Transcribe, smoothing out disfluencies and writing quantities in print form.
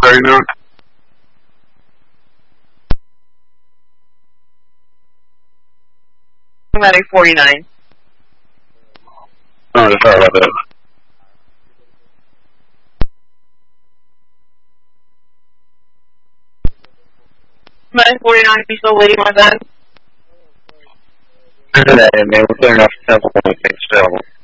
How you doing? Automatic 49. Oh, sorry about that. Automatic 49, you still waiting on that? Man, we're clearing off the temple point thing still.